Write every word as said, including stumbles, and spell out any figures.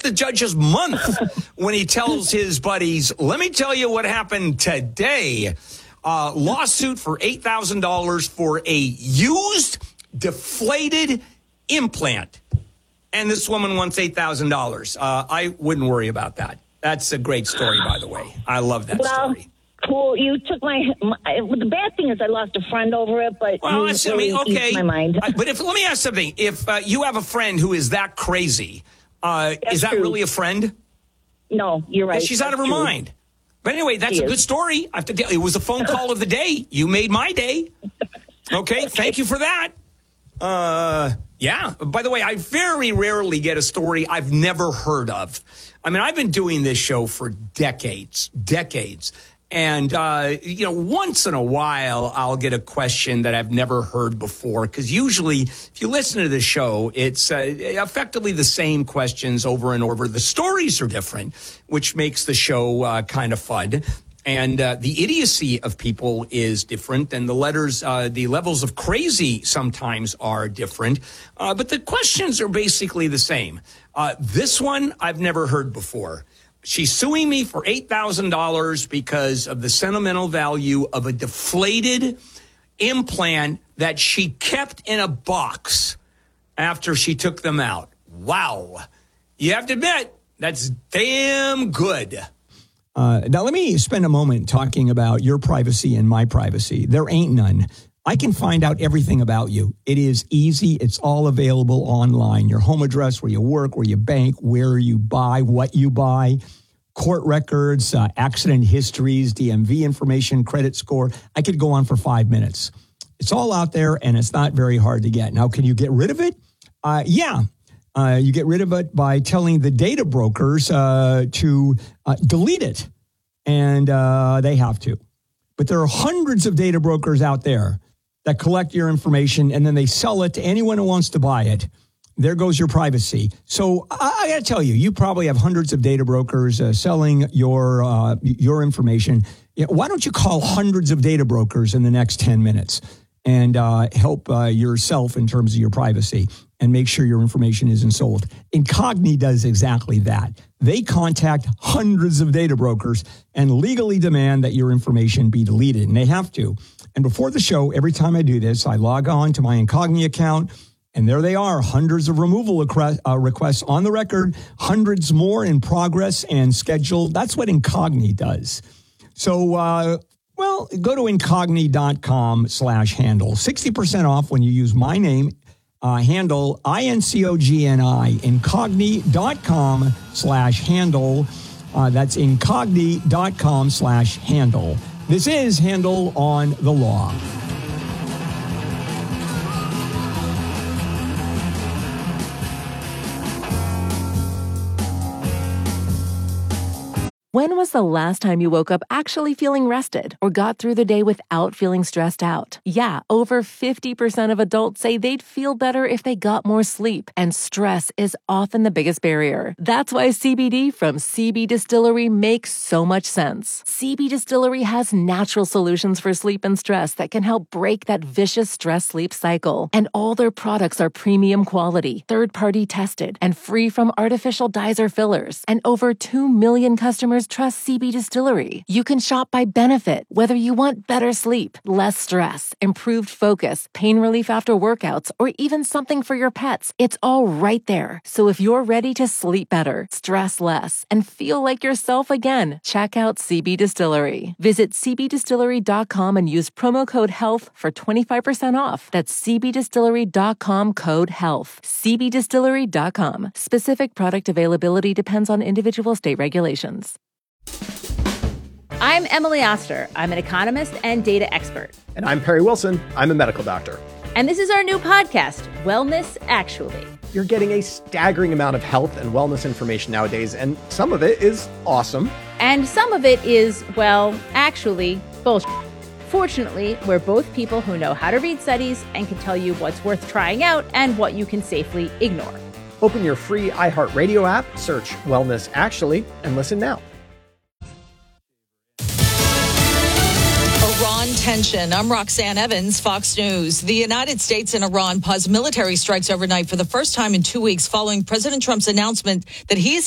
the judge's month when he tells his buddies, let me tell you what happened today. Uh, lawsuit for eight thousand dollars for a used, deflated implant. And this woman wants eight thousand dollars. Uh, I wouldn't worry about that. That's a great story, by the way. I love that well, story. Well, you took my, my. The bad thing is I lost a friend over it, but well, you I really mean, okay. my mind. But if let me ask something: if uh, you have a friend who is that crazy, uh, is that true. really a friend? No, you're right. She's out of her true. mind. But anyway, that's she a is. good story. I have to tell, it was a phone call of the day. You made my day. Okay, thank you for that. Uh, yeah. By the way, I very rarely get a story I've never heard of. I mean, I've been doing this show for decades, decades. And, uh, you know, once in a while, I'll get a question that I've never heard before. Because usually, if you listen to the show, it's uh, effectively the same questions over and over. The stories are different, which makes the show uh, kind of fun. And uh, the idiocy of people is different. And the letters, uh, the levels of crazy sometimes are different. Uh, but the questions are basically the same. Uh, this one I've never heard before. She's suing me for eight thousand dollars because of the sentimental value of a deflated implant that she kept in a box after she took them out. Wow. You have to admit, that's damn good. Uh, now, let me spend a moment talking about your privacy and my privacy. There ain't none. I can find out everything about you. It is easy. It's all available online. Your home address, where you work, where you bank, where you buy, what you buy, court records, uh, accident histories, D M V information, credit score. I could go on for five minutes. It's all out there, and it's not very hard to get. Now, can you get rid of it? Uh, yeah. Uh, you get rid of it by telling the data brokers uh, to uh, delete it, and uh, they have to. But there are hundreds of data brokers out there that collect your information, and then they sell it to anyone who wants to buy it. There goes your privacy. So I, I got to tell you, you probably have hundreds of data brokers uh, selling your uh, your information. You know, why don't you call hundreds of data brokers in the next ten minutes and uh, help uh, yourself in terms of your privacy and make sure your information isn't sold? Incogni does exactly that. They contact hundreds of data brokers and legally demand that your information be deleted, and they have to. And before the show, every time I do this, I log on to my Incogni account, and there they are, hundreds of removal uh, requests on the record, hundreds more in progress and scheduled. That's what Incogni does. So, uh, well, go to incogni.com slash handle. sixty percent off when you use my name, uh, handle, I N C O G N I, incogni.com slash handle. Uh, that's incogni.com slash handle. This is Handle on the Law. When was the last time you woke up actually feeling rested or got through the day without feeling stressed out? Yeah, over fifty percent of adults say they'd feel better if they got more sleep, and stress is often the biggest barrier. That's why C B D from C B Distillery makes so much sense. C B Distillery has natural solutions for sleep and stress that can help break that vicious stress-sleep cycle. And all their products are premium quality, third-party tested, and free from artificial dyes or fillers. And over two million customers trust C B Distillery. You can shop by benefit, whether you want better sleep, less stress, improved focus, pain relief after workouts, or even something for your pets. It's all right there. So if you're ready to sleep better, stress less, and feel like yourself again, check out C B Distillery. Visit c b distillery dot com and use promo code HEALTH for twenty-five percent off. That's c b distillery dot com code HEALTH. c b distillery dot com. Specific product availability depends on individual state regulations. I'm Emily Oster. I'm an economist and data expert. And I'm Perry Wilson. I'm a medical doctor. And this is our new podcast, Wellness Actually. You're getting a staggering amount of health and wellness information nowadays, and some of it is awesome. And some of it is, well, actually, bullshit. Fortunately, we're both people who know how to read studies and can tell you what's worth trying out and what you can safely ignore. Open your free iHeartRadio app, search Wellness Actually, and listen now. Iran tension. I'm Roxanne Evans, Fox News. The United States and Iran paused military strikes overnight for the first time in two weeks following President Trump's announcement that he is